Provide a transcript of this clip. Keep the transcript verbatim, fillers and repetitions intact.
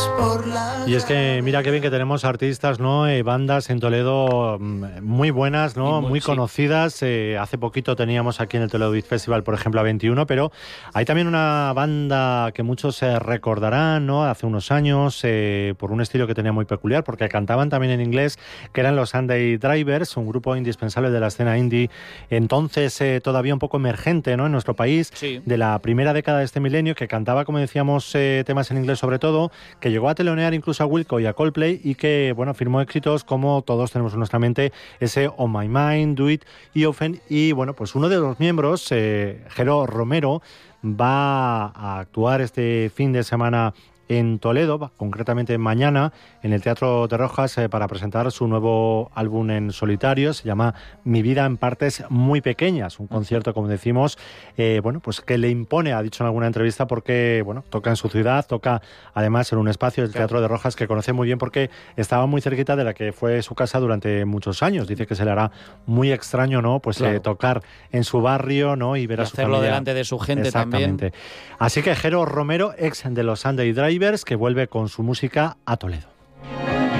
Y es que mira qué bien que tenemos artistas, ¿no? Eh, bandas en Toledo muy buenas, ¿no? Muy, muy conocidas. Sí. Eh, hace poquito teníamos aquí en el Toledo Beat Festival, por ejemplo, a veintiuno, pero hay también una banda que muchos se eh, recordarán, ¿no? Hace unos años, eh, por un estilo que tenía muy peculiar, porque cantaban también en inglés, que eran los Sunday Drivers, un grupo indispensable de la escena indie, entonces eh, todavía un poco emergente, ¿no? En nuestro país, sí. de la primera década de este milenio, que cantaba, como decíamos, eh, temas en inglés sobre todo, que llegó a telonear incluso a Wilco y a Coldplay y que, bueno, firmó éxitos como todos tenemos en nuestra mente, ese On My Mind, Do It y Often. Y, bueno, pues uno de los miembros, eh, Jero Romero, va a actuar este fin de semana en Toledo, concretamente mañana, en el Teatro de Rojas, eh, para presentar su nuevo álbum en solitario. Se llama Mi vida en partes muy pequeñas, un concierto, como decimos, eh, bueno, pues que le impone, ha dicho en alguna entrevista, porque, bueno, toca en su ciudad, toca además en un espacio del Teatro de Rojas que conoce muy bien porque estaba muy cerquita de la que fue su casa durante muchos años. Dice que se le hará muy extraño, ¿no? Pues claro. eh, tocar en su barrio, ¿no? Y ver y a su familia. hacerlo delante de su gente. Exactamente. También. Así que Jero Romero, ex de los Sunday Drivers, que vuelve con su música a Toledo.